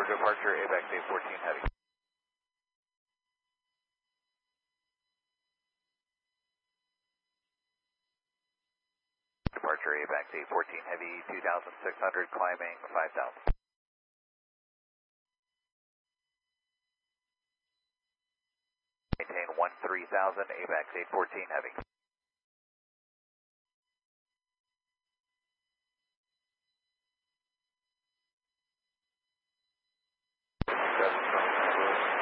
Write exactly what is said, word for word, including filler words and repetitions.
departure, AVAX eight fourteen heavy. Departure, AVAX eight fourteen heavy, two thousand six hundred, climbing five thousand. Maintain one three thousand, AVAX eight fourteen heavy.